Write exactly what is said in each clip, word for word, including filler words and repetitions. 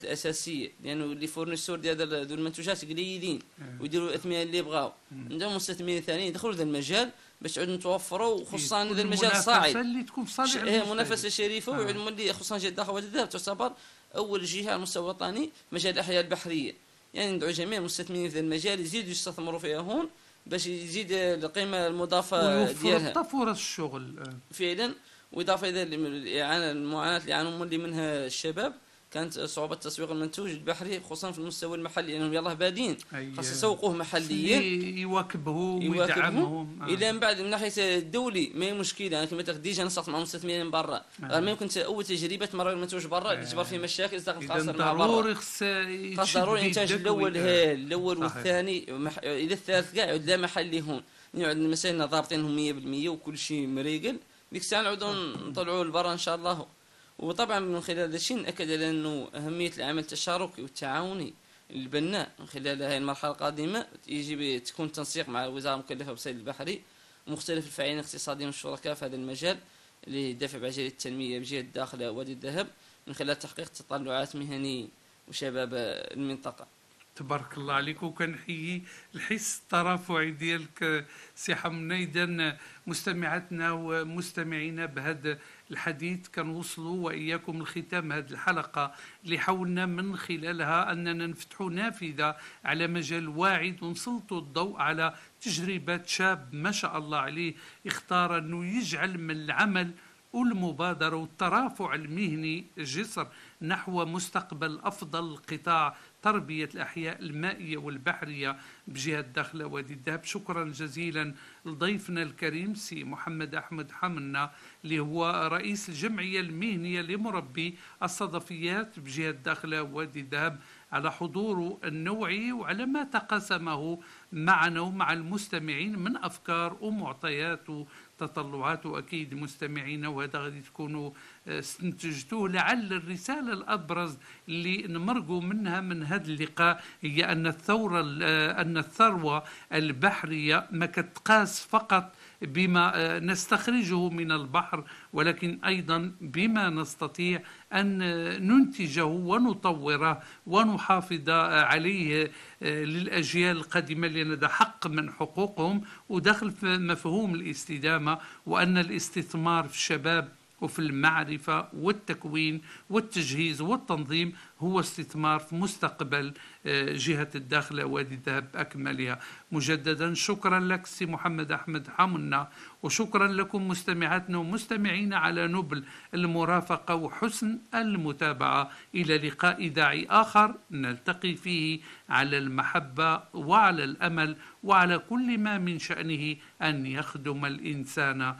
الاساسيه، لانه اللي فورنيسور ديال ذو المنتوجات قليلين ويديروا الاثمنه اللي بغاو. عندهم مستثمرين ثانيين يدخلوا ذا المجال باش تعود نتوفروا، خصوصا ذا المجال صاعد اللي تكون في صالح المستهلك، منافسه شريفه. ويعلموا اللي خصوصا جهه الداخل والذهب تعتبر اول جهه على المستوى الوطني مجال الاحياء البحريه، يعني ندعو جميع المستثمرين في ذا المجال يزيدوا يستثمروا فيها هون باش يزيد القيمه المضافه ديالها فرص الشغل فعلا. واضافه الى الاعانه المعاناه اللي يعانوا اللي منها الشباب، كانت صعوبة تسويق المنتوج البحري خصوصا في المستوى المحلي، لأنهم يلاه بادين خاص يسوقوه محليا، يواكبوه ويدعمهم. آه. إلى من بعد من ناحية الدولي ما هي مشكلة، أنا كما تخديج أنا صرت مع مستثمرين برا، آه. ما يمكن أول تجربة تمرر المنتوج برا اللي تجبر فيه مشاكل إذا خاصة مع برا. ضروري خاص ضروري الإنتاج الأول هي الأول والثاني مح... إلى الثالث كاع يعود لا محلي هون، نقعد المسائل ضابطينهم مية بالمية وكل شيء مريقل، ديك الساعة نعودوا نطلعوا لبرا إن شاء الله. وطبعا من خلال هذا الشيء نأكد على أنه أهمية العمل التشاركي والتعاوني البناء من خلال هذه المرحلة القادمة يجب تكون التنسيق مع الوزارة المكلفة بالصيد البحري ومختلف الفاعلين الاقتصاديين والشركاء في هذا المجال لدفع بعجلة التنمية بجهة الداخل وادي الذهب من خلال تحقيق تطلعات مهنية وشباب المنطقة. تبارك الله عليك، وكنحيي الحس الترافعي ديالك سي حمنا. إذا مستمعاتنا ومستمعينا بهذا الحديث كنوصلوا واياكم لختام هذه الحلقه اللي حاولنا من خلالها اننا نفتحوا نافذه على مجال واعد ونسلطوا الضوء على تجربه شاب ما شاء الله عليه اختار انه يجعل من العمل والمبادره والترافع المهني جسر نحو مستقبل افضل لقطاع تربية الأحياء المائية والبحرية بجهة داخل وادي الذهب. شكرا جزيلا لضيفنا الكريم سي محمد أحمد حمنا اللي هو رئيس الجمعية المهنية لمربي الصدفيات بجهة داخل وادي الذهب على حضوره النوعي وعلى ما تقاسمه معنا ومع المستمعين من أفكار ومعطيات وتطلعات. وأكيد مستمعين وهذا غادي تكونوا استنتجتوه، لعل الرسالة الأبرز اللي نمرقوا منها من هذا اللقاء هي أن الثورة أن الثروة البحرية ما كتقاس فقط بما نستخرجه من البحر، ولكن أيضا بما نستطيع أن ننتجه ونطوره ونحافظ عليه للأجيال القادمة، لأن هذا حق من حقوقهم ودخل في مفهوم الاستدامة، وأن الاستثمار في الشباب وفي المعرفة والتكوين والتجهيز والتنظيم هو استثمار في مستقبل جهة الداخل وادي الذهب أكملها. مجددا شكرا لك سي محمد أحمد حمنا، وشكرا لكم مستمعاتنا ومستمعينا على نبل المرافقة وحسن المتابعة. إلى لقاء إذاعي آخر نلتقي فيه على المحبة وعلى الأمل وعلى كل ما من شأنه أن يخدم الإنسان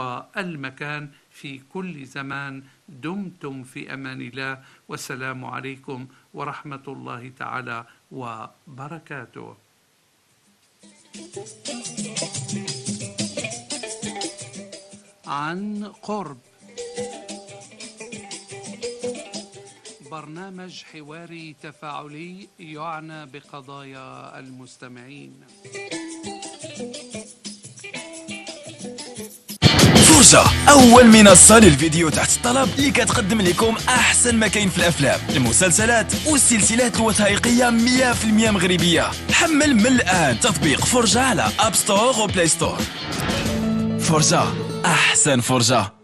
والمكان في كل زمان. دمتم في أمان الله، والسلام عليكم ورحمة الله تعالى وبركاته. عن قرب، برنامج حواري تفاعلي يعنى بقضايا المستمعين. فرجة، أول منصة للفيديو تحت الطلب اللي كتقدم لكم أحسن ما كاين في الأفلام، المسلسلات والسلسلات الوثائقية مية بالمية مغربية. حمل من الآن تطبيق فرجة على أب ستور وبلاي ستور. فرجة، أحسن فرجة.